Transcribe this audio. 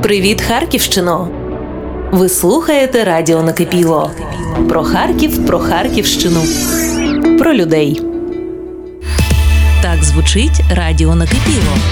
Привіт, Харківщино! Ви слухаєте Радіо Накипіло. Про Харків, про Харківщину, про людей. Так звучить Радіо Накипіло.